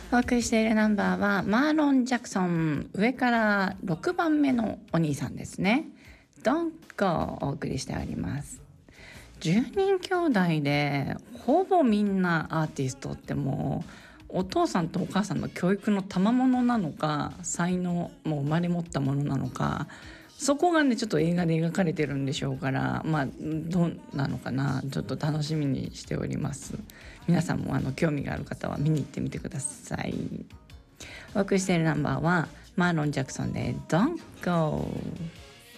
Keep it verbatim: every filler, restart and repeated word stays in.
お送りしているナンバーはマーロン・ジャクソン、上からろくばんめのお兄さんですね。Don't Go をお送りしております。じゅうにん兄弟でほぼみんなアーティストって、もうお父さんとお母さんの教育の賜物なのか、才能もう生まれ持ったものなのか、そこがねちょっと映画で描かれてるんでしょうから、まあどうなのかな、ちょっと楽しみにしております。皆さんもあの興味がある方は見に行ってみてください。お送りしているナンバーはマーロン・ジャクソンで Don't Go。